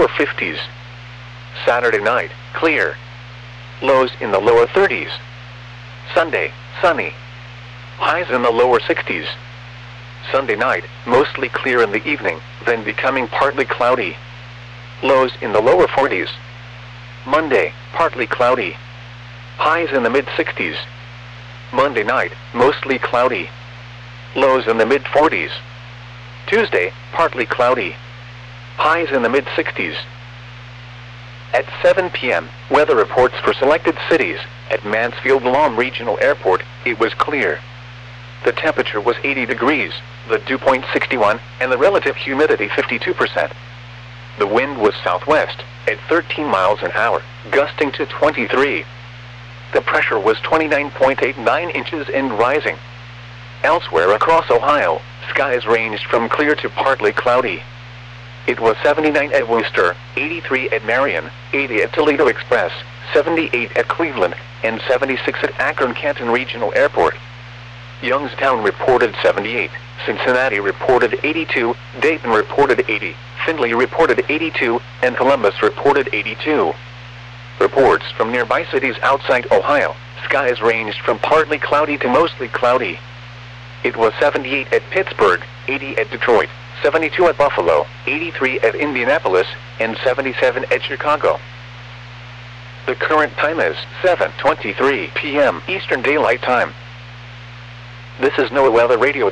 lower 50s. Saturday night, clear. Lows in the lower 30s. Sunday, sunny. Highs in the lower 60s. Sunday night, mostly clear in the evening, then becoming partly cloudy. Lows in the lower 40s. Monday, partly cloudy. Highs in the mid-60s. Monday night, mostly cloudy. Lows in the mid-40s. Tuesday, partly cloudy. Highs in the mid-60s. At 7 p.m., weather reports for selected cities. At Mansfield Lahm Regional Airport, it was clear. The temperature was 80 degrees, the dew point 61, and the relative humidity 52%. The wind was southwest, at 13 miles an hour, gusting to 23. The pressure was 29.89 inches and rising. Elsewhere across Ohio, skies ranged from clear to partly cloudy. It was 79 at Wooster, 83 at Marion, 80 at Toledo Express, 78 at Cleveland, and 76 at Akron-Canton Regional Airport. Youngstown reported 78, Cincinnati reported 82, Dayton reported 80, Findlay reported 82, and Columbus reported 82. Reports from nearby cities outside Ohio, skies ranged from partly cloudy to mostly cloudy. It was 78 at Pittsburgh, 80 at Detroit, 72 at Buffalo, 83 at Indianapolis, and 77 at Chicago. The current time is 7:23 p.m. Eastern Daylight Time. This is NOAA Weather Radio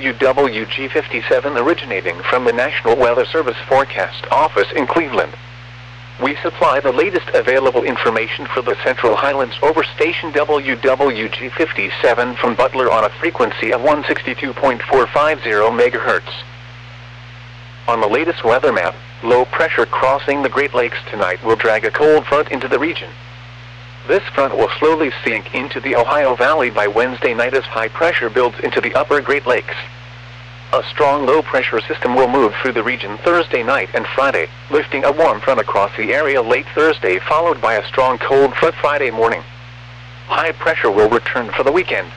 WWG57 originating from the National Weather Service Forecast Office in Cleveland. We supply the latest available information for the Central Highlands over station WWG57 from Butler on a frequency of 162.450 MHz. On the latest weather map, low pressure crossing the Great Lakes tonight will drag a cold front into the region. This front will slowly sink into the Ohio Valley by Wednesday night as high pressure builds into the upper Great Lakes. A strong low-pressure system will move through the region Thursday night and Friday, lifting a warm front across the area late Thursday followed by a strong cold front Friday morning. High pressure will return for the weekend.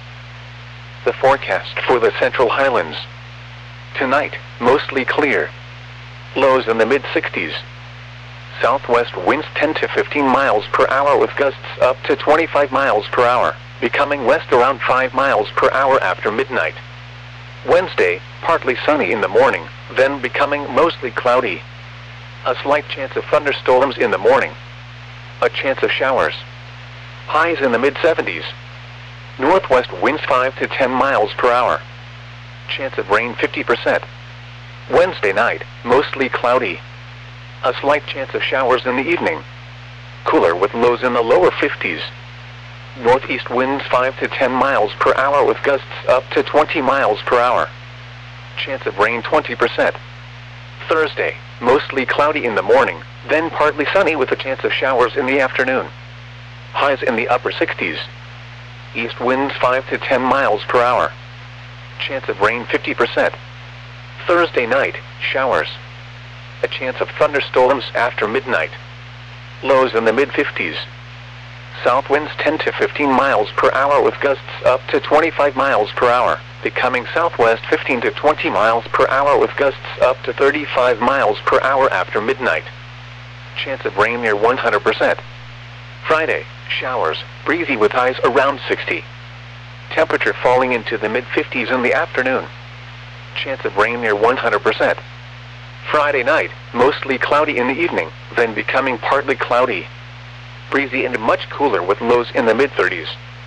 The forecast for the Central Highlands. Tonight, mostly clear. Lows in the mid-60s. Southwest winds 10 to 15 miles per hour with gusts up to 25 miles per hour, becoming west around 5 miles per hour after midnight. Wednesday, partly sunny in the morning, then becoming mostly cloudy. A slight chance of thunderstorms in the morning. A chance of showers. Highs in the mid-70s. Northwest winds 5 to 10 miles per hour. Chance of rain 50%. Wednesday night, mostly cloudy. A slight chance of showers in the evening. Cooler with lows in the lower 50s. Northeast winds 5 to 10 miles per hour with gusts up to 20 miles per hour. Chance of rain 20%. Thursday, mostly cloudy in the morning, then partly sunny with a chance of showers in the afternoon. Highs in the upper 60s. East winds 5 to 10 miles per hour. Chance of rain 50%. Thursday night, showers. A chance of thunderstorms after midnight. Lows in the mid-50s. South winds 10 to 15 miles per hour with gusts up to 25 miles per hour, becoming southwest 15 to 20 miles per hour with gusts up to 35 miles per hour after midnight. Chance of rain near 100%. Friday, showers, breezy with highs around 60. Temperature falling into the mid-50s in the afternoon. Chance of rain near 100%. Friday night, mostly cloudy in the evening, then becoming partly cloudy. Breezy and much cooler with lows in the mid-30s.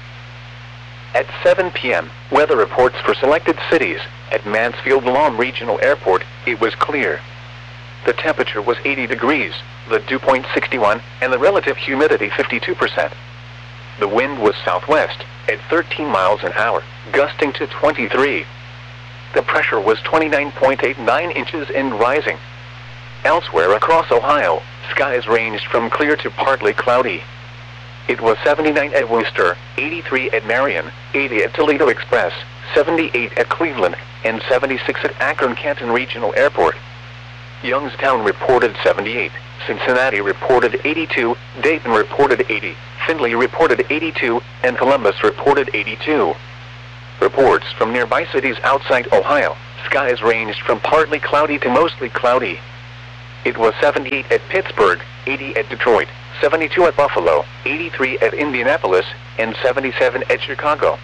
At 7 p.m., weather reports for selected cities. At Mansfield Lahm Regional Airport, it was clear. The temperature was 80 degrees, the dew point 61, and the relative humidity 52%. The wind was southwest, at 13 miles an hour, gusting to 23. The pressure was 29.89 inches and rising. Elsewhere across Ohio, skies ranged from clear to partly cloudy. It was 79 at Wooster, 83 at Marion, 80 at Toledo Express, 78 at Cleveland, and 76 at Akron-Canton Regional Airport. Youngstown reported 78, Cincinnati reported 82, Dayton reported 80, Findlay reported 82, and Columbus reported 82. Reports from nearby cities outside Ohio, skies ranged from partly cloudy to mostly cloudy. It was 78 at Pittsburgh, 80 at Detroit, 72 at Buffalo, 83 at Indianapolis, and 77 at Chicago.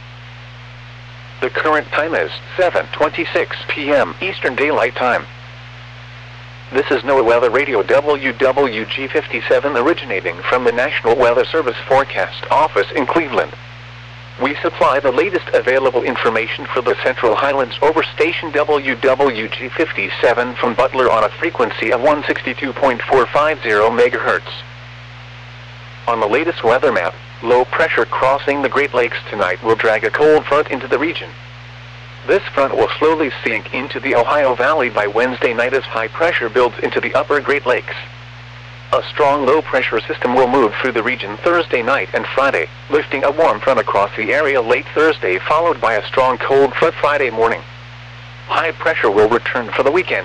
The current time is 7:26 p.m. Eastern Daylight Time. This is NOAA Weather Radio WWG57 originating from the National Weather Service Forecast Office in Cleveland. We supply the latest available information for the Central Highlands over station WWG57 from Butler on a frequency of 162.450 MHz. On the latest weather map, low pressure crossing the Great Lakes tonight will drag a cold front into the region. This front will slowly sink into the Ohio Valley by Wednesday night as high pressure builds into the upper Great Lakes. A strong low-pressure system will move through the region Thursday night and Friday, lifting a warm front across the area late Thursday followed by a strong cold front Friday morning. High pressure will return for the weekend.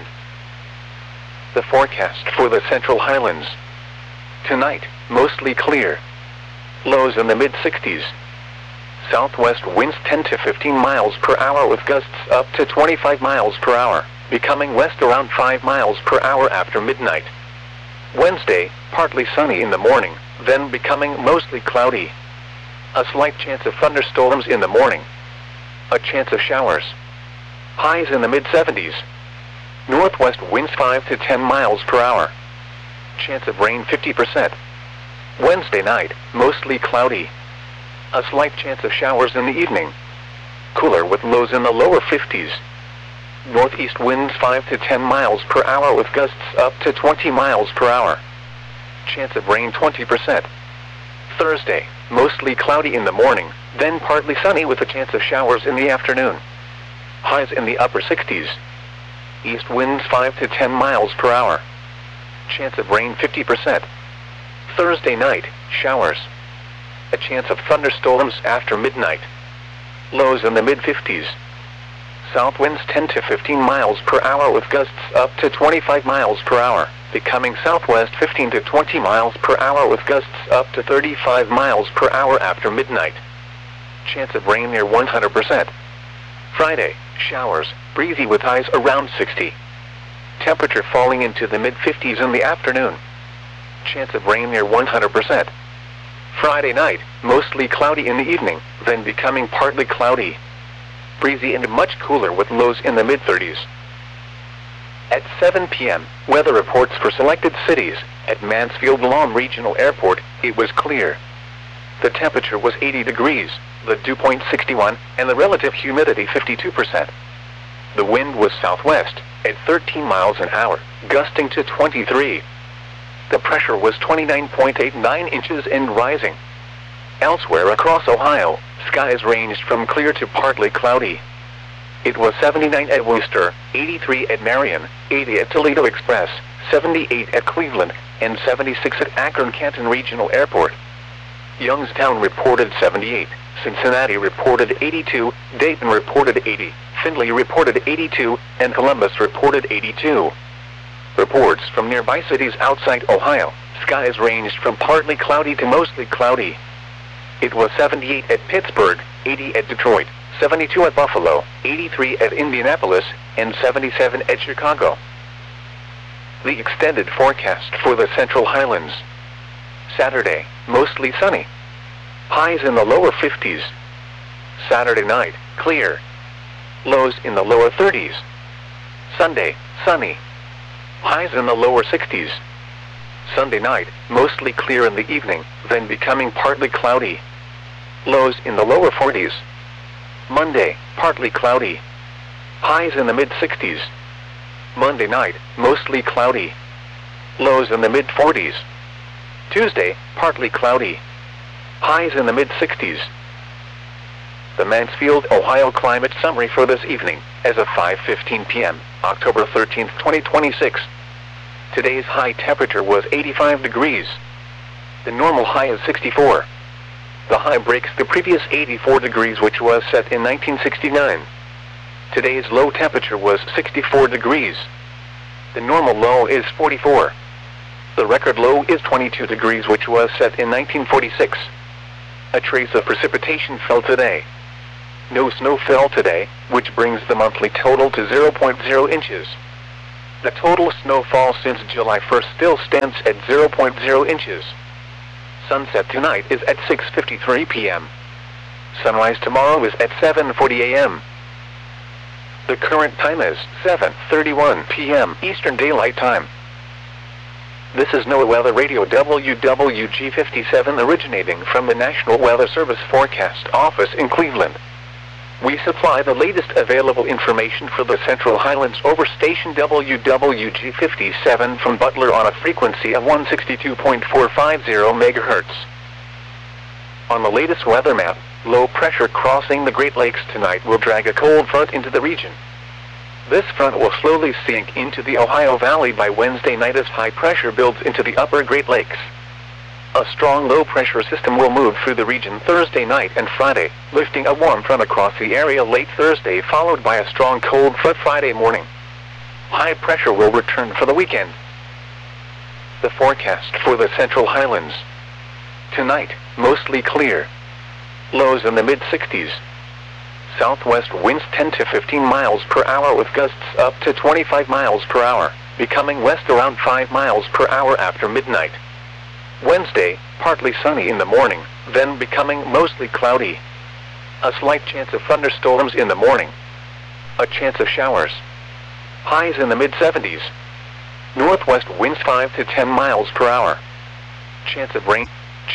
The forecast for the Central Highlands. Tonight, mostly clear. Lows in the mid-60s. Southwest winds 10 to 15 miles per hour with gusts up to 25 miles per hour, becoming west around 5 miles per hour after midnight. Wednesday, partly sunny in the morning, then becoming mostly cloudy. A slight chance of thunderstorms in the morning. A chance of showers. Highs in the mid-70s. Northwest winds 5 to 10 miles per hour. Chance of rain 50%. Wednesday night, mostly cloudy. A slight chance of showers in the evening. Cooler with lows in the lower 50s. Northeast winds 5 to 10 miles per hour with gusts up to 20 miles per hour. Chance of rain 20%. Thursday, mostly cloudy in the morning, then partly sunny with a chance of showers in the afternoon. Highs in the upper 60s. East winds 5 to 10 miles per hour. Chance of rain 50%. Thursday night, showers. A chance of thunderstorms after midnight. Lows in the mid-50s. South winds 10 to 15 miles per hour with gusts up to 25 miles per hour, becoming southwest 15 to 20 miles per hour with gusts up to 35 miles per hour after midnight. Chance of rain near 100%. Friday, showers, breezy with highs around 60. Temperature falling into the mid-50s in the afternoon. Chance of rain near 100%. Friday night, mostly cloudy in the evening, then becoming partly cloudy. Breezy and much cooler with lows in the mid-30s. At 7 p.m., weather reports for selected cities. At Mansfield-Lom Regional Airport, it was clear. The temperature was 80 degrees, the dew point 61, and the relative humidity 52%. The wind was southwest, at 13 miles an hour, gusting to 23. The pressure was 29.89 inches and rising. Elsewhere across Ohio, skies ranged from clear to partly cloudy. It was 79 at Worcester, 83 at Marion, 80 at Toledo Express, 78 at Cleveland, and 76 at Akron-Canton Regional Airport. Youngstown reported 78, Cincinnati reported 82, Dayton reported 80, Findlay reported 82, and Columbus reported 82. Reports from nearby cities outside Ohio, skies ranged from partly cloudy to mostly cloudy. It was 78 at Pittsburgh, 80 at Detroit, 72 at Buffalo, 83 at Indianapolis, and 77 at Chicago. The extended forecast for the Central Highlands. Saturday, mostly sunny. Highs in the lower 50s. Saturday night, clear. Lows in the lower 30s. Sunday, sunny. Highs in the lower 60s. Sunday night, mostly clear in the evening, then becoming partly cloudy. Lows in the lower 40s. Monday, partly cloudy. Highs in the mid-60s. Monday night, mostly cloudy. Lows in the mid-40s. Tuesday, partly cloudy. Highs in the mid-60s. The Mansfield, Ohio climate summary for this evening, as of 5:15 p.m., October 13, 2026. Today's high temperature was 85 degrees. The normal high is 64. The high breaks the previous 84 degrees which was set in 1969. Today's low temperature was 64 degrees. The normal low is 44. The record low is 22 degrees which was set in 1946. A trace of precipitation fell today. No snow fell today, which brings the monthly total to 0.0 inches. The total snowfall since July 1st still stands at 0.0 inches. Sunset tonight is at 6:53 p.m. Sunrise tomorrow is at 7:40 a.m. The current time is 7:31 p.m. Eastern Daylight Time. This is NOAA Weather Radio WWG57 originating from the National Weather Service Forecast Office in Cleveland. We supply the latest available information for the Central Highlands over station WWG57 from Butler on a frequency of 162.450 MHz. On the latest weather map, low pressure crossing the Great Lakes tonight will drag a cold front into the region. This front will slowly sink into the Ohio Valley by Wednesday night as high pressure builds into the upper Great Lakes. A strong low-pressure system will move through the region Thursday night and Friday, lifting a warm front across the area late Thursday followed by a strong cold front Friday morning. High pressure will return for the weekend. The forecast for the Central Highlands. Tonight, mostly clear. Lows in the mid-60s. Southwest winds 10 to 15 miles per hour with gusts up to 25 miles per hour, becoming west around 5 miles per hour after midnight. Wednesday, partly sunny in the morning, then becoming mostly cloudy. A slight chance of thunderstorms in the morning. A chance of showers. Highs in the mid-70s. Northwest winds 5 to 10 miles per hour. Chance of rain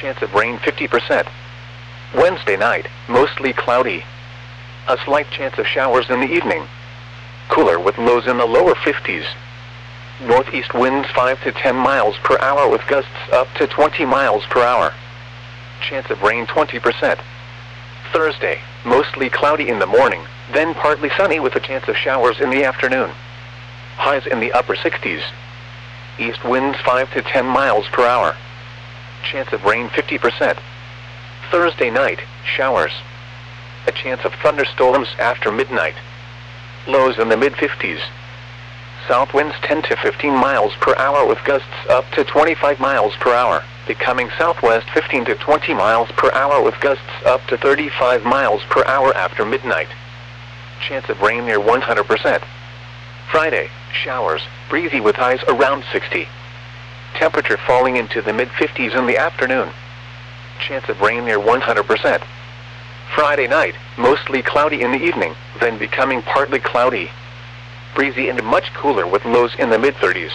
50%. Wednesday night, mostly cloudy. A slight chance of showers in the evening. Cooler with lows in the lower 50s. Northeast winds 5 to 10 miles per hour with gusts up to 20 miles per hour. Chance of rain 20%. Thursday, mostly cloudy in the morning, then partly sunny with a chance of showers in the afternoon. Highs in the upper 60s. East winds 5 to 10 miles per hour. Chance of rain 50%. Thursday night, showers. A chance of thunderstorms after midnight. Lows in the mid-50s. South winds 10 to 15 miles per hour with gusts up to 25 miles per hour, becoming southwest 15 to 20 miles per hour with gusts up to 35 miles per hour after midnight. Chance of rain near 100%. Friday, showers, breezy with highs around 60. Temperature falling into the mid-50s in the afternoon. Chance of rain near 100%. Friday night, mostly cloudy in the evening, then becoming partly cloudy. Breezy and much cooler with lows in the mid-30s.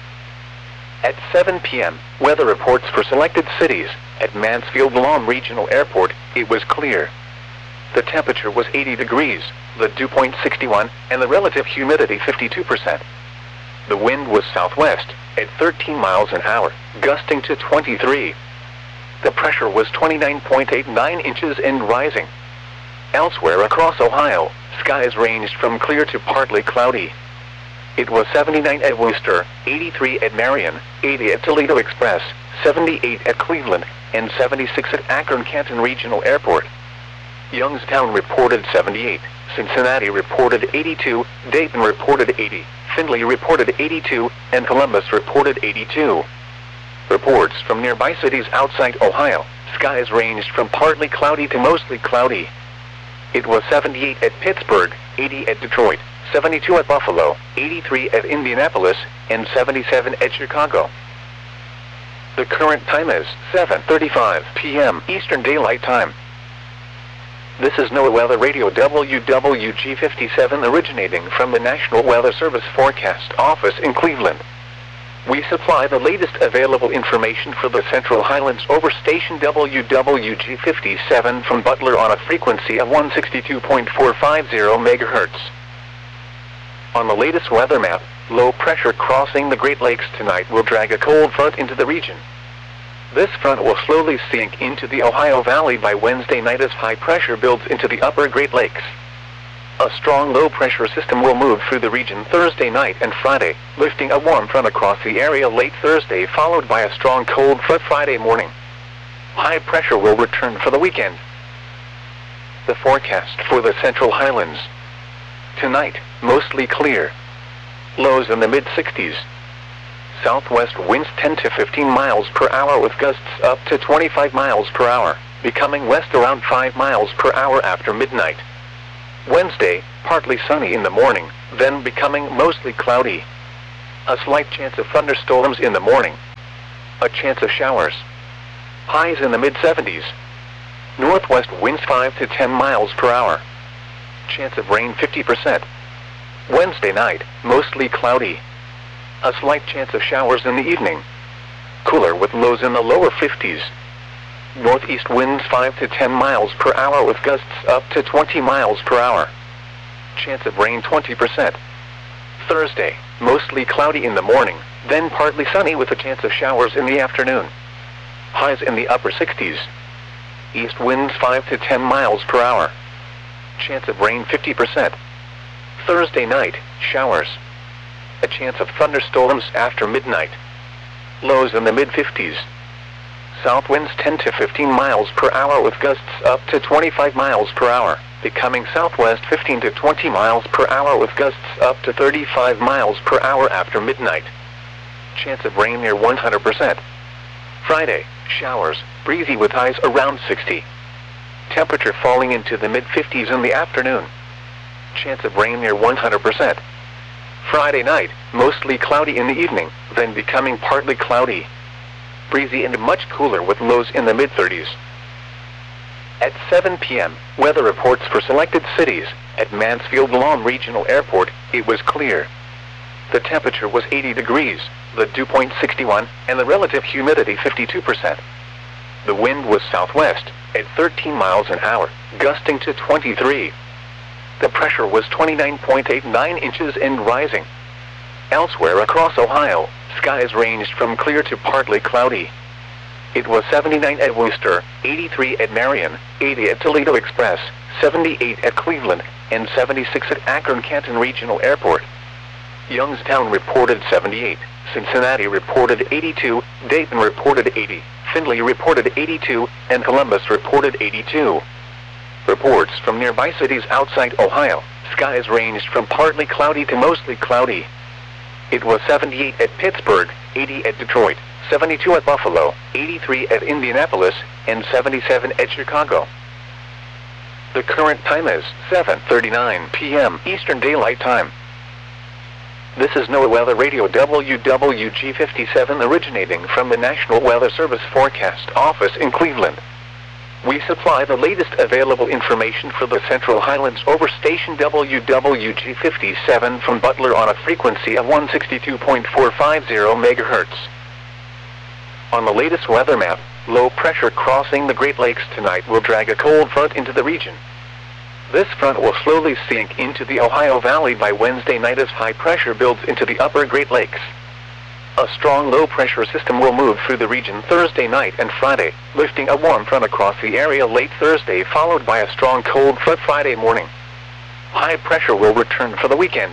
At 7 p.m., weather reports for selected cities. At Mansfield-Lom Regional Airport, it was clear. The temperature was 80 degrees, the dew point 61, and the relative humidity 52%. The wind was southwest, at 13 miles an hour, gusting to 23. The pressure was 29.89 inches and rising. Elsewhere across Ohio, skies ranged from clear to partly cloudy. It was 79 at Worcester, 83 at Marion, 80 at Toledo Express, 78 at Cleveland, and 76 at Akron-Canton Regional Airport. Youngstown reported 78, Cincinnati reported 82, Dayton reported 80, Findlay reported 82, and Columbus reported 82. Reports from nearby cities outside Ohio, skies ranged from partly cloudy to mostly cloudy. It was 78 at Pittsburgh, 80 at Detroit, 72 at Buffalo, 83 at Indianapolis, and 77 at Chicago. The current time is 7:35 p.m. Eastern Daylight Time. This is NOAA Weather Radio WWG57 originating from the National Weather Service Forecast Office in Cleveland. We supply the latest available information for the Central Highlands over station WWG57 from Butler on a frequency of 162.450 MHz. On the latest weather map, low pressure crossing the Great Lakes tonight will drag a cold front into the region. This front will slowly sink into the Ohio Valley by Wednesday night as high pressure builds into the upper Great Lakes. A strong low-pressure system will move through the region Thursday night and Friday, lifting a warm front across the area late Thursday followed by a strong cold front Friday morning. High pressure will return for the weekend. The forecast for the Central Highlands. Tonight, mostly clear. Lows in the mid-60s. Southwest winds 10 to 15 miles per hour with gusts up to 25 miles per hour, becoming west around 5 miles per hour after midnight. Wednesday, partly sunny in the morning, then becoming mostly cloudy. A slight chance of thunderstorms in the morning. A chance of showers. Highs in the mid-70s. Northwest winds 5 to 10 miles per hour. Chance of rain 50%. Wednesday night, mostly cloudy. A slight chance of showers in the evening. Cooler with lows in the lower 50s. Northeast winds 5 to 10 miles per hour with gusts up to 20 miles per hour. Chance of rain 20%. Thursday, mostly cloudy in the morning, then partly sunny with a chance of showers in the afternoon. Highs in the upper 60s. East winds 5 to 10 miles per hour. Chance of rain 50%. Thursday night, showers. A chance of thunderstorms after midnight. Lows in the mid-50s. South winds 10 to 15 miles per hour with gusts up to 25 miles per hour, becoming southwest 15 to 20 miles per hour with gusts up to 35 miles per hour after midnight. Chance of rain near 100%. Friday, showers, breezy with highs around 60. Temperature falling into the mid-50s in the afternoon. Chance of rain near 100%. Friday night, mostly cloudy in the evening, then becoming partly cloudy. Breezy and much cooler with lows in the mid-30s. At 7 p.m., weather reports for selected cities. At Mansfield Lawn Regional Airport, it was clear. The temperature was 80 degrees, the dew point 61, and the relative humidity 52%. The wind was southwest, at 13 miles an hour, gusting to 23. The pressure was 29.89 inches and rising. Elsewhere across Ohio, skies ranged from clear to partly cloudy. It was 79 at Worcester, 83 at Marion, 80 at Toledo Express, 78 at Cleveland, and 76 at Akron-Canton Regional Airport. Youngstown reported 78, Cincinnati reported 82, Dayton reported 80, Findlay reported 82, and Columbus reported 82. Reports from nearby cities outside Ohio, skies ranged from partly cloudy to mostly cloudy. It was 78 at Pittsburgh, 80 at Detroit, 72 at Buffalo, 83 at Indianapolis, and 77 at Chicago. The current time is 7:39 p.m. Eastern Daylight Time. This is NOAA Weather Radio WWG57 originating from the National Weather Service Forecast Office in Cleveland. We supply the latest available information for the Central Highlands over station WWG57 from Butler on a frequency of 162.450 MHz. On the latest weather map, low pressure crossing the Great Lakes tonight will drag a cold front into the region. This front will slowly sink into the Ohio Valley by Wednesday night as high pressure builds into the upper Great Lakes. A strong low-pressure system will move through the region Thursday night and Friday, lifting a warm front across the area late Thursday followed by a strong cold front Friday morning. High pressure will return for the weekend.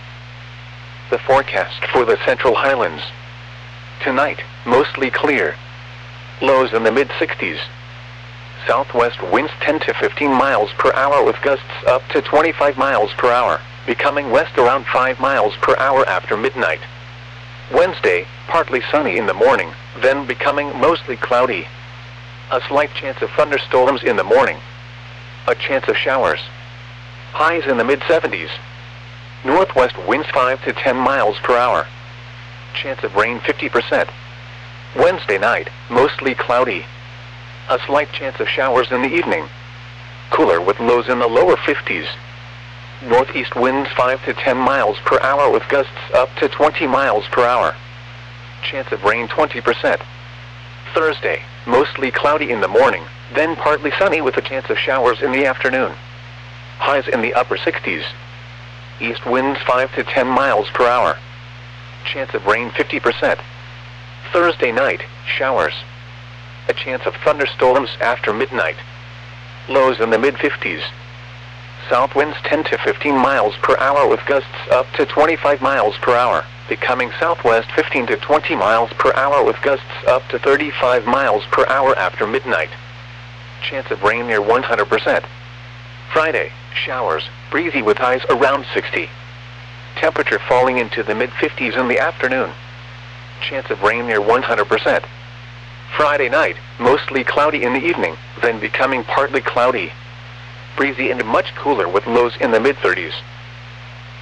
The forecast for the Central Highlands. Tonight, mostly clear. Lows in the mid-60s. Southwest winds 10 to 15 miles per hour with gusts up to 25 miles per hour, becoming west around 5 miles per hour after midnight. Wednesday, partly sunny in the morning, then becoming mostly cloudy. A slight chance of thunderstorms in the morning. A chance of showers. Highs in the mid-70s. Northwest winds 5 to 10 miles per hour. Chance of rain 50%. Wednesday night, mostly cloudy. A slight chance of showers in the evening. Cooler with lows in the lower 50s. Northeast winds 5 to 10 miles per hour with gusts up to 20 miles per hour. Chance of rain 20%. Thursday, mostly cloudy in the morning, then partly sunny with a chance of showers in the afternoon. Highs in the upper 60s. East winds 5 to 10 miles per hour. Chance of rain 50%. Thursday night, showers. A chance of thunderstorms after midnight. Lows in the mid-50s. South winds 10 to 15 miles per hour with gusts up to 25 miles per hour, becoming southwest 15 to 20 miles per hour with gusts up to 35 miles per hour after midnight. Chance of rain near 100%. Friday, showers, breezy with highs around 60. Temperature falling into the mid-50s in the afternoon. Chance of rain near 100%. Friday night, mostly cloudy in the evening, then becoming partly cloudy. Breezy and much cooler with lows in the mid-30s.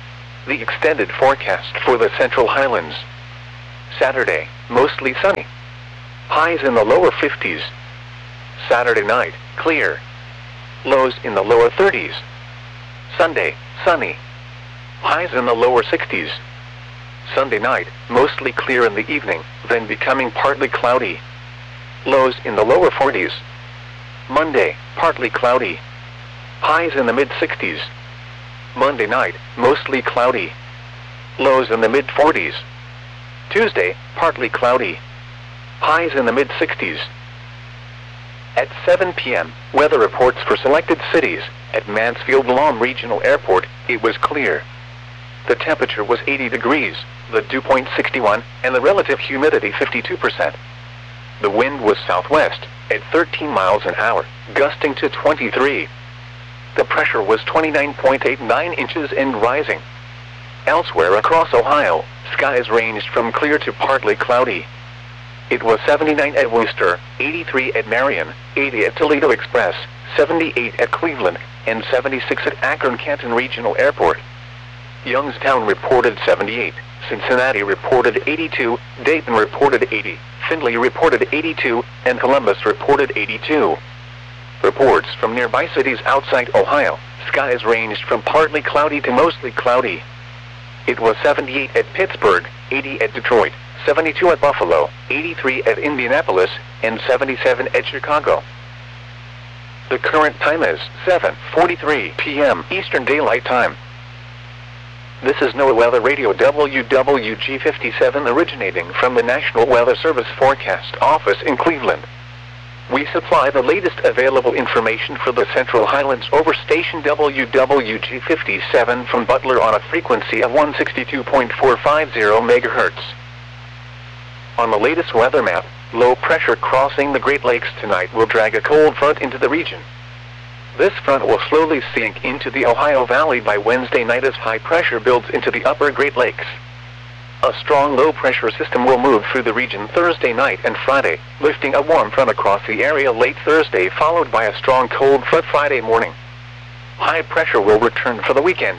The extended forecast for the Central Highlands. Saturday, mostly sunny. Highs in the lower 50s. Saturday night, clear. Lows in the lower 30s. Sunday, sunny. Highs in the lower 60s. Sunday night, mostly clear in the evening, then becoming partly cloudy. Lows in the lower 40s. Monday, partly cloudy. Highs in the mid-60s. Monday night, mostly cloudy. Lows in the mid-40s. Tuesday, partly cloudy. Highs in the mid-60s. At 7 p.m., weather reports for selected cities. At Mansfield Lawn Regional Airport, it was clear. The temperature was 80 degrees, the dew point 61, and the relative humidity 52%. The wind was southwest, at 13 miles an hour, gusting to 23. The pressure was 29.89 inches and rising. Elsewhere across Ohio, skies ranged from clear to partly cloudy. It was 79 at Worcester, 83 at Marion, 80 at Toledo Express, 78 at Cleveland, and 76 at Akron-Canton Regional Airport. Youngstown reported 78, Cincinnati reported 82, Dayton reported 80, Findlay reported 82, and Columbus reported 82. Reports from nearby cities outside Ohio, skies ranged from partly cloudy to mostly cloudy. It was 78 at Pittsburgh, 80 at Detroit, 72 at Buffalo, 83 at Indianapolis, and 77 at Chicago. The current time is 7:43 p.m. Eastern Daylight Time. This is NOAA Weather Radio WWG57 originating from the National Weather Service Forecast Office in Cleveland. We supply the latest available information for the Central Highlands over station WWG57 from Butler on a frequency of 162.450 MHz. On the latest weather map, low pressure crossing the Great Lakes tonight will drag a cold front into the region. This front will slowly sink into the Ohio Valley by Wednesday night as high pressure builds into the upper Great Lakes. A strong low-pressure system will move through the region Thursday night and Friday, lifting a warm front across the area late Thursday followed by a strong cold front Friday morning. High pressure will return for the weekend.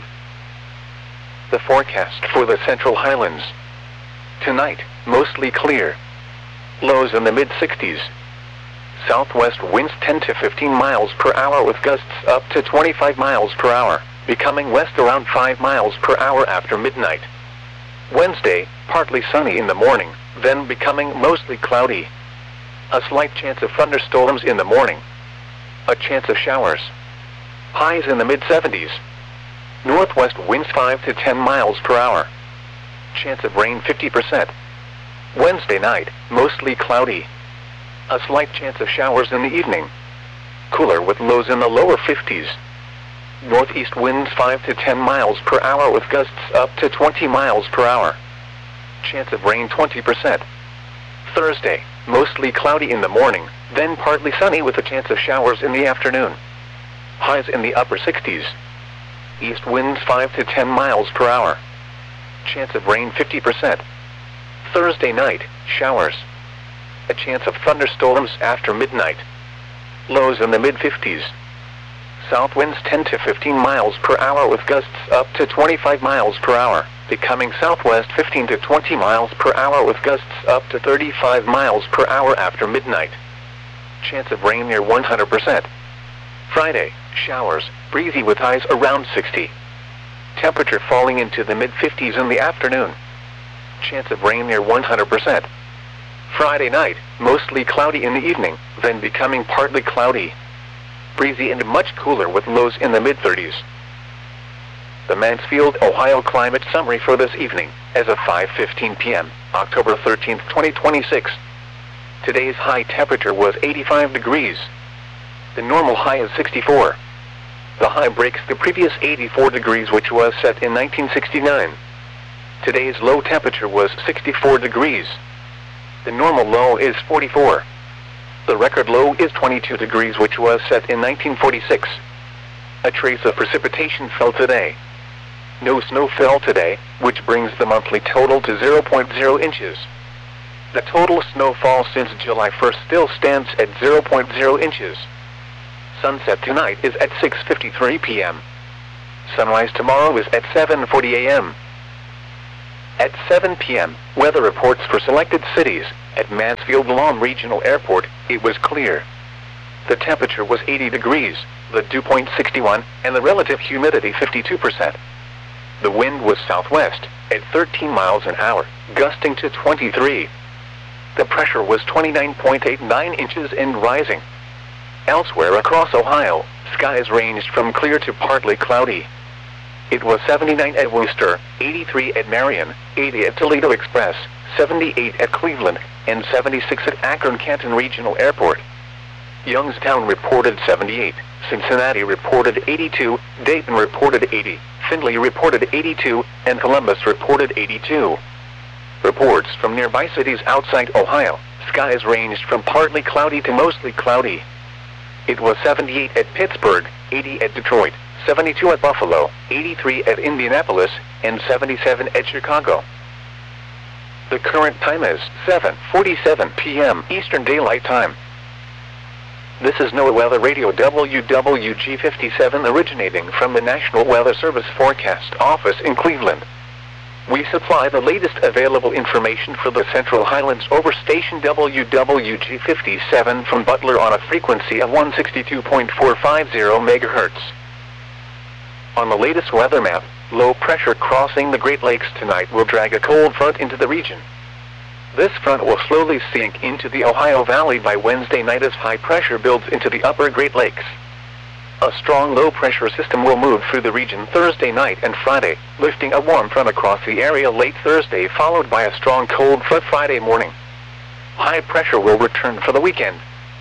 The forecast for the Central Highlands. Tonight, mostly clear. Lows in the mid-60s. Southwest winds 10 to 15 miles per hour with gusts up to 25 miles per hour, becoming west around 5 miles per hour after midnight. Wednesday, partly sunny in the morning, then becoming mostly cloudy. A slight chance of thunderstorms in the morning. A chance of showers. Highs in the mid-70s. Northwest winds 5 to 10 miles per hour. Chance of rain 50%. Wednesday night, mostly cloudy. A slight chance of showers in the evening. Cooler with lows in the lower 50s. Northeast winds 5 to 10 miles per hour with gusts up to 20 miles per hour. Chance of rain 20%. Thursday, mostly cloudy in the morning, then partly sunny with a chance of showers in the afternoon. Highs in the upper 60s. East winds 5 to 10 miles per hour. Chance of rain 50%. Thursday night, showers. A chance of thunderstorms after midnight. Lows in the mid-50s. South winds 10 to 15 miles per hour with gusts up to 25 miles per hour, becoming southwest 15 to 20 miles per hour with gusts up to 35 miles per hour after midnight. Chance of rain near 100%. Friday, showers, breezy with highs around 60. Temperature falling into the mid-50s in the afternoon. Chance of rain near 100%. Friday night, mostly cloudy in the evening, then becoming partly cloudy. Breezy and much cooler with lows in the mid-30s. The Mansfield, Ohio climate summary for this evening, as of 5:15 p.m., October 13, 2026. Today's high temperature was 85 degrees. The normal high is 64. The high breaks the previous 84 degrees which was set in 1969. Today's low temperature was 64 degrees. The normal low is 44. The record low is 22 degrees which was set in 1946. A trace of precipitation fell today. No snow fell today, which brings the monthly total to 0.0 inches. The total snowfall since July 1st still stands at 0.0 inches. Sunset tonight is at 6:53 p.m. Sunrise tomorrow is at 7:40 a.m. At 7 p.m., weather reports for selected cities. At Mansfield Lawn Regional Airport, it was clear. The temperature was 80 degrees, the dew point 61, and the relative humidity 52%. The wind was southwest, at 13 miles an hour, gusting to 23. The pressure was 29.89 inches and rising. Elsewhere across Ohio, skies ranged from clear to partly cloudy. It was 79 at Wooster, 83 at Marion, 80 at Toledo Express, 78 at Cleveland, and 76 at Akron-Canton Regional Airport. Youngstown reported 78, Cincinnati reported 82, Dayton reported 80, Findlay reported 82, and Columbus reported 82. Reports from nearby cities outside Ohio, skies ranged from partly cloudy to mostly cloudy. It was 78 at Pittsburgh, 80 at Detroit, 72 at Buffalo, 83 at Indianapolis, and 77 at Chicago. The current time is 7:47 p.m. Eastern Daylight Time. This is NOAA Weather Radio WWG57 originating from the National Weather Service Forecast Office in Cleveland. We supply the latest available information for the Central Highlands over station WWG57 from Butler on a frequency of 162.450 MHz. On the latest weather map, low pressure crossing the Great Lakes tonight will drag a cold front into the region. This front will slowly sink into the Ohio Valley by Wednesday night as high pressure builds into the upper Great Lakes. A strong low-pressure system will move through the region Thursday night and Friday, lifting a warm front across the area late Thursday followed by a strong cold front Friday morning. High pressure will return for the weekend.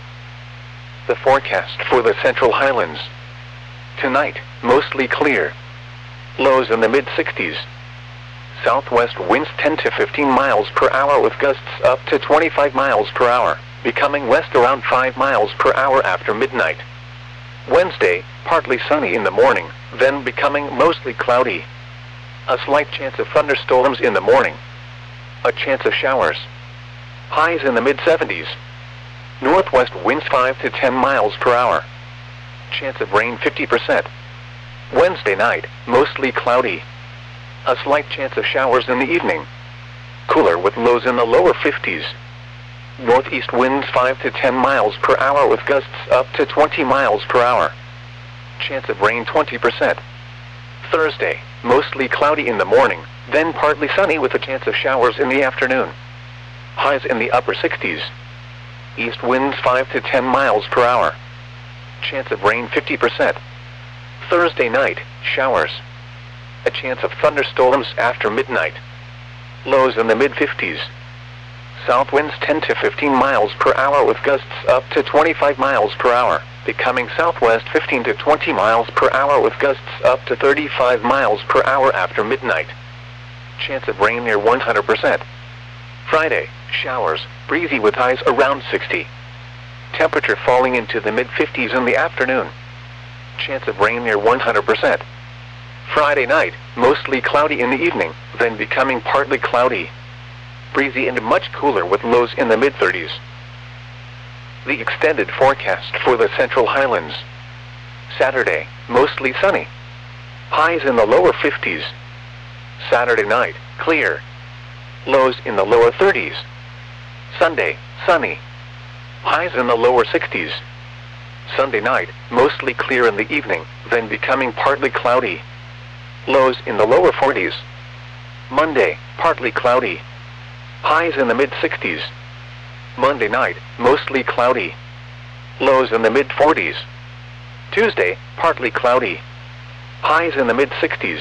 The forecast for the Central Highlands. Tonight, mostly clear. Lows in the mid-60s. Southwest winds 10 to 15 miles per hour with gusts up to 25 miles per hour, becoming west around 5 miles per hour after midnight. Wednesday, partly sunny in the morning, then becoming mostly cloudy. A slight chance of thunderstorms in the morning. A chance of showers. Highs in the mid-70s. Northwest winds 5 to 10 miles per hour. Chance of rain 50%. Wednesday night, mostly cloudy. A slight chance of showers in the evening. Cooler with lows in the lower 50s. Northeast winds 5 to 10 miles per hour with gusts up to 20 miles per hour. Chance of rain 20%. Thursday, mostly cloudy in the morning, then partly sunny with a chance of showers in the afternoon. Highs in the upper 60s. East winds 5 to 10 miles per hour. Chance of rain 50%. Thursday night, showers. A chance of thunderstorms after midnight. Lows in the mid-50s. South winds 10 to 15 miles per hour with gusts up to 25 miles per hour, becoming southwest 15 to 20 miles per hour with gusts up to 35 miles per hour after midnight. Chance of rain near 100%. Friday, showers, breezy with highs around 60. Temperature falling into the mid-50s in the afternoon. Chance of rain near 100%. Friday night, mostly cloudy in the evening, then becoming partly cloudy. Breezy and much cooler with lows in the mid-30s. The extended forecast for the Central Highlands. Saturday, mostly sunny. Highs in the lower 50s. Saturday night, clear. Lows in the lower 30s. Sunday, sunny. Highs in the lower 60s. Sunday night, mostly clear in the evening, then becoming partly cloudy. Lows in the lower 40s. Monday, partly cloudy. Highs in the mid-60s. Monday night, mostly cloudy. Lows in the mid-40s. Tuesday, partly cloudy. Highs in the mid-60s.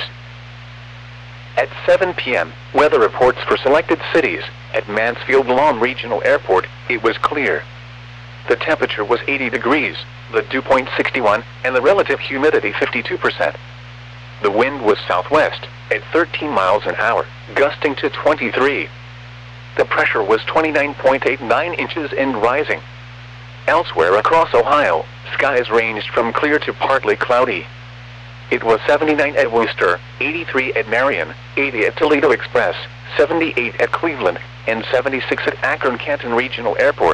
At 7 p.m., weather reports for selected cities. At Mansfield Lawn Regional Airport, it was clear. The temperature was 80 degrees, the dew point 61, and the relative humidity 52%. The wind was southwest, at 13 miles an hour, gusting to 23. The pressure was 29.89 inches and rising. Elsewhere across Ohio, skies ranged from clear to partly cloudy. It was 79 at Wooster, 83 at Marion, 80 at Toledo Express, 78 at Cleveland, and 76 at Akron-Canton Regional Airport.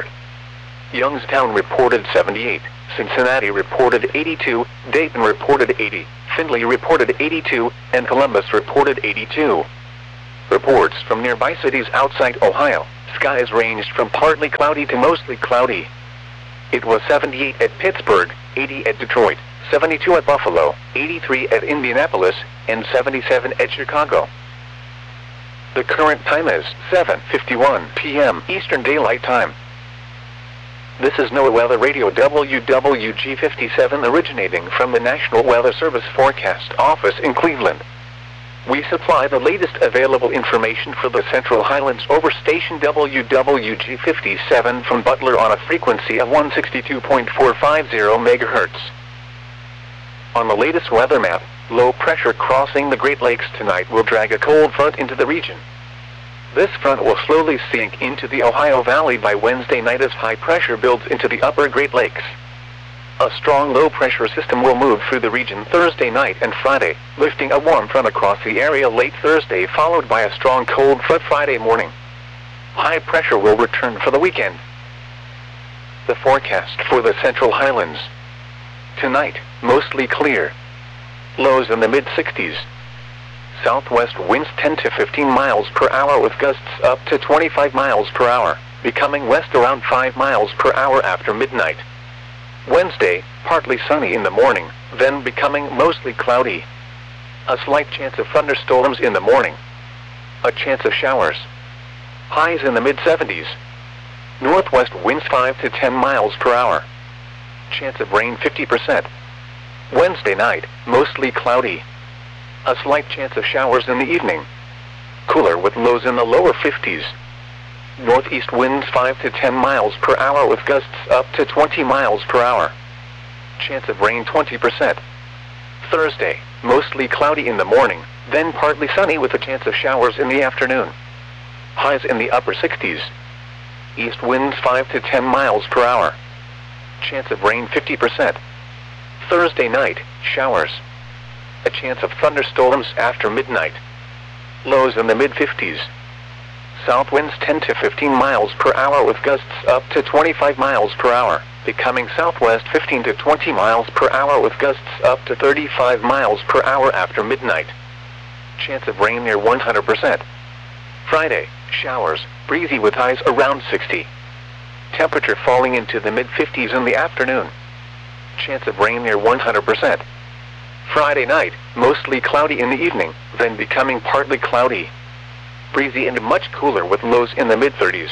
Youngstown reported 78, Cincinnati reported 82, Dayton reported 80, Findlay reported 82, and Columbus reported 82. Reports from nearby cities outside Ohio, skies ranged from partly cloudy to mostly cloudy. It was 78 at Pittsburgh, 80 at Detroit, 72 at Buffalo, 83 at Indianapolis, and 77 at Chicago. The current time is 7:51 p.m. Eastern Daylight Time. This is NOAA Weather Radio WWG57 originating from the National Weather Service Forecast Office in Cleveland. We supply the latest available information for the Central Highlands over station WWG57 from Butler on a frequency of 162.450 MHz. On the latest weather map, low pressure crossing the Great Lakes tonight will drag a cold front into the region. This front will slowly sink into the Ohio Valley by Wednesday night as high pressure builds into the upper Great Lakes. A strong low-pressure system will move through the region Thursday night and Friday, lifting a warm front across the area late Thursday followed by a strong cold front Friday morning. High pressure will return for the weekend. The forecast for the Central Highlands. Tonight, mostly clear. Lows in the mid-60s. Southwest winds 10 to 15 miles per hour with gusts up to 25 miles per hour, becoming west around 5 miles per hour after midnight. Wednesday, partly sunny in the morning, then becoming mostly cloudy. A slight chance of thunderstorms in the morning. A chance of showers. Highs in the mid-70s. Northwest winds 5 to 10 miles per hour. Chance of rain 50%. Wednesday night, mostly cloudy. A slight chance of showers in the evening. Cooler with lows in the lower 50s. Northeast winds 5 to 10 miles per hour with gusts up to 20 miles per hour. Chance of rain 20%. Thursday, mostly cloudy in the morning, then partly sunny with a chance of showers in the afternoon. Highs in the upper 60s. East winds 5 to 10 miles per hour. Chance of rain 50%. Thursday night, showers. A chance of thunderstorms after midnight. Lows in the mid-50s. South winds 10 to 15 miles per hour with gusts up to 25 miles per hour, becoming southwest 15 to 20 miles per hour with gusts up to 35 miles per hour after midnight. Chance of rain near 100%. Friday, showers, breezy with highs around 60. Temperature falling into the mid-50s in the afternoon. Chance of rain near 100%. Friday night, mostly cloudy in the evening, then becoming partly cloudy. Breezy and much cooler with lows in the mid-30s.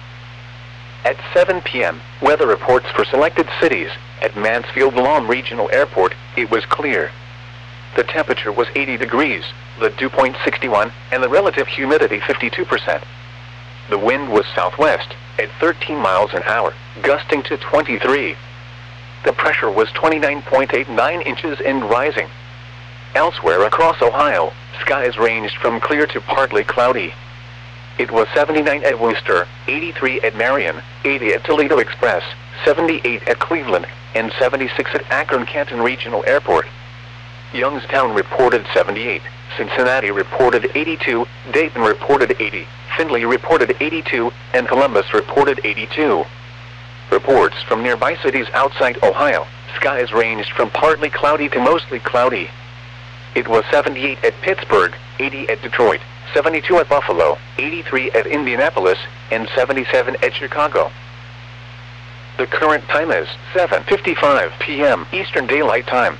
At 7 p.m., weather reports for selected cities. At Mansfield-Lom Regional Airport, it was clear. The temperature was 80 degrees, the dew point 61, and the relative humidity 52%. The wind was southwest, at 13 miles an hour, gusting to 23. The pressure was 29.89 inches and rising. Elsewhere across Ohio, skies ranged from clear to partly cloudy. It was 79 at Worcester, 83 at Marion, 80 at Toledo Express, 78 at Cleveland, and 76 at Akron-Canton Regional Airport. Youngstown reported 78, Cincinnati reported 82, Dayton reported 80, Findlay reported 82, and Columbus reported 82. Reports from nearby cities outside Ohio, skies ranged from partly cloudy to mostly cloudy. It was 78 at Pittsburgh, 80 at Detroit, 72 at Buffalo, 83 at Indianapolis, and 77 at Chicago. The current time is 7:55 p.m. Eastern Daylight Time.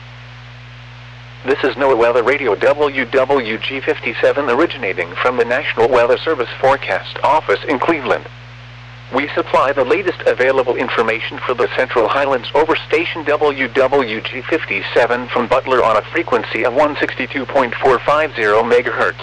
This is NOAA Weather Radio WWG57 originating from the National Weather Service Forecast Office in Cleveland. We supply the latest available information for the Central Highlands over station WWG57 from Butler on a frequency of 162.450 MHz.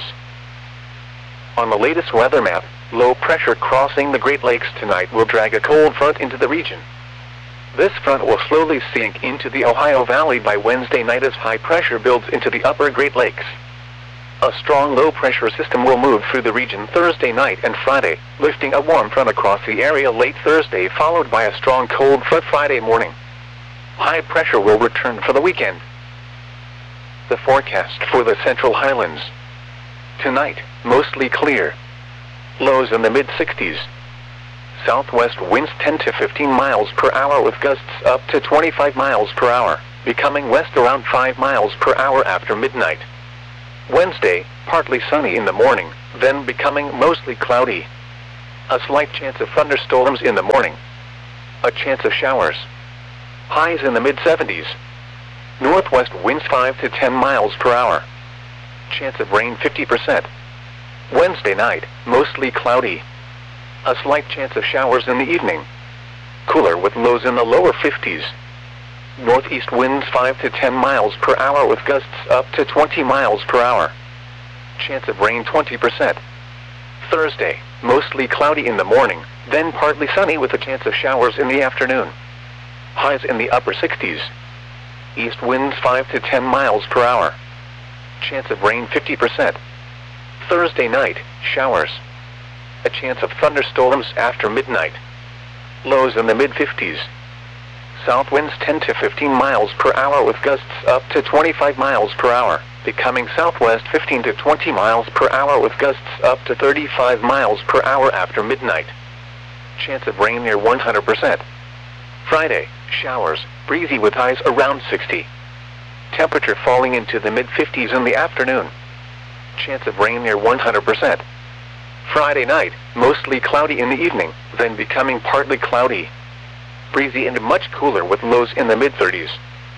On the latest weather map, low pressure crossing the Great Lakes tonight will drag a cold front into the region. This front will slowly sink into the Ohio Valley by Wednesday night as high pressure builds into the upper Great Lakes. A strong low-pressure system will move through the region Thursday night and Friday, lifting a warm front across the area late Thursday followed by a strong cold front Friday morning. High pressure will return for the weekend. The forecast for the Central Highlands. Tonight, mostly clear. Lows in the mid-60s. Southwest winds 10 to 15 miles per hour with gusts up to 25 miles per hour, becoming west around 5 miles per hour after midnight. Wednesday, partly sunny in the morning, then becoming mostly cloudy. A slight chance of thunderstorms in the morning. A chance of showers. Highs in the mid-70s. Northwest winds 5 to 10 miles per hour. Chance of rain 50%. Wednesday night, mostly cloudy. A slight chance of showers in the evening. Cooler with lows in the lower 50s. Northeast winds 5 to 10 miles per hour with gusts up to 20 miles per hour. Chance of rain 20%. Thursday, mostly cloudy in the morning, then partly sunny with a chance of showers in the afternoon. Highs in the upper 60s. East winds 5 to 10 miles per hour. Chance of rain 50%. Thursday night, showers. A chance of thunderstorms after midnight. Lows in the mid-50s. South winds 10 to 15 miles per hour with gusts up to 25 miles per hour, becoming southwest 15 to 20 miles per hour with gusts up to 35 miles per hour after midnight. Chance of rain near 100%. Friday, showers, breezy with highs around 60. Temperature falling into the mid-50s in the afternoon. Chance of rain near 100%. Friday night, mostly cloudy in the evening, then becoming partly cloudy. Breezy and much cooler with lows in the mid-30s.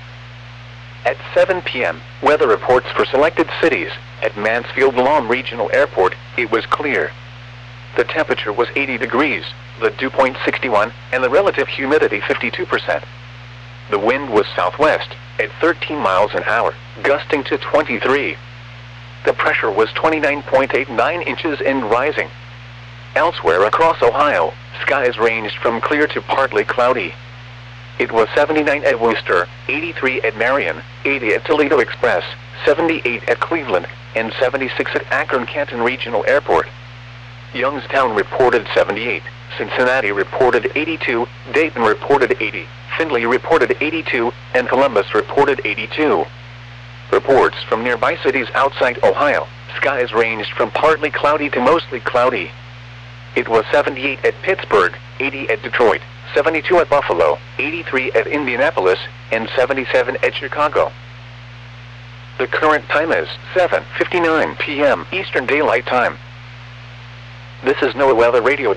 At 7 p.m., weather reports for selected cities. At Mansfield Lahm Regional Airport, it was clear. The temperature was 80 degrees, the dew point 61, and the relative humidity 52%. The wind was southwest, at 13 miles an hour, gusting to 23. The pressure was 29.89 inches and rising. Elsewhere across Ohio, skies ranged from clear to partly cloudy. It was 79 at Wooster, 83 at Marion, 80 at Toledo Express, 78 at Cleveland, and 76 at Akron-Canton Regional Airport. Youngstown reported 78, Cincinnati reported 82, Dayton reported 80, Findlay reported 82, and Columbus reported 82. Reports from nearby cities outside Ohio, skies ranged from partly cloudy to mostly cloudy. It was 78 at Pittsburgh, 80 at Detroit, 72 at Buffalo, 83 at Indianapolis, and 77 at Chicago. The current time is 7:59 p.m. Eastern Daylight Time. This is NOAA Weather Radio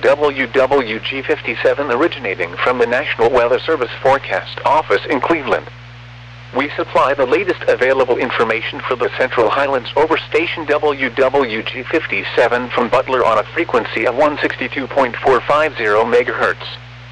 WWG57 originating from the National Weather Service Forecast Office in Cleveland. We supply the latest available information for the Central Highlands over station WWG57 from Butler on a frequency of 162.450 MHz.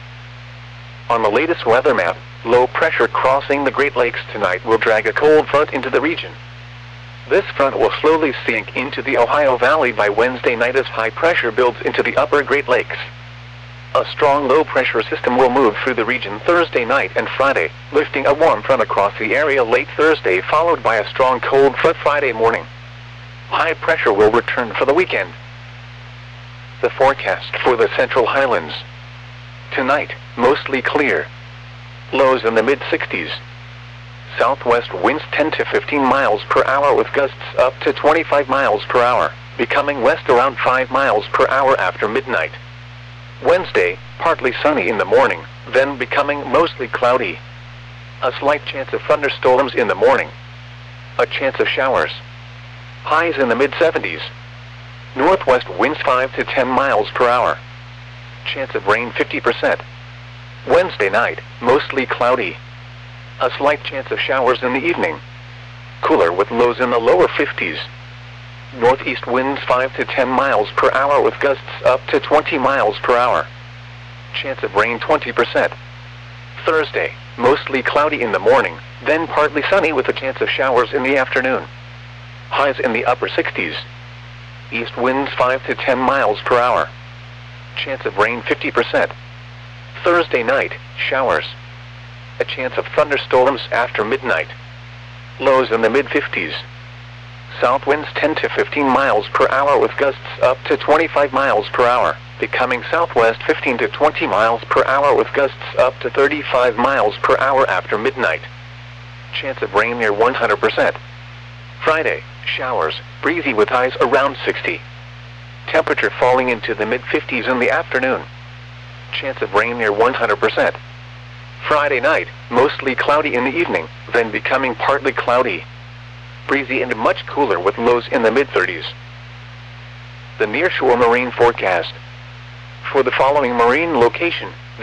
On the latest weather map, low pressure crossing the Great Lakes tonight will drag a cold front into the region. This front will slowly sink into the Ohio Valley by Wednesday night as high pressure builds into the upper Great Lakes. A strong low-pressure system will move through the region Thursday night and Friday, lifting a warm front across the area late Thursday followed by a strong cold front Friday morning. High pressure will return for the weekend. The forecast for the Central Highlands. Tonight, mostly clear. Lows in the mid-60s. Southwest winds 10 to 15 miles per hour with gusts up to 25 miles per hour, becoming west around 5 miles per hour after midnight. Wednesday, partly sunny in the morning, then becoming mostly cloudy. A slight chance of thunderstorms in the morning. A chance of showers. Highs in the mid-70s. Northwest winds 5 to 10 miles per hour. Chance of rain 50%. Wednesday night, mostly cloudy. A slight chance of showers in the evening. Cooler with lows in the lower 50s. Northeast winds 5 to 10 miles per hour with gusts up to 20 miles per hour. Chance of rain 20%. Thursday, mostly cloudy in the morning, then partly sunny with a chance of showers in the afternoon. Highs in the upper 60s. East winds 5 to 10 miles per hour. Chance of rain 50%. Thursday night, showers. A chance of thunderstorms after midnight. Lows in the mid-50s. South winds 10 to 15 miles per hour with gusts up to 25 miles per hour, becoming southwest 15 to 20 miles per hour with gusts up to 35 miles per hour after midnight. Chance of rain near 100%. Friday, showers, breezy with highs around 60. Temperature falling into the mid-50s in the afternoon. Chance of rain near 100%. Friday night, mostly cloudy in the evening, then becoming partly cloudy. Breezy and much cooler with lows in the mid-30s. The nearshore marine forecast. For the following marine location,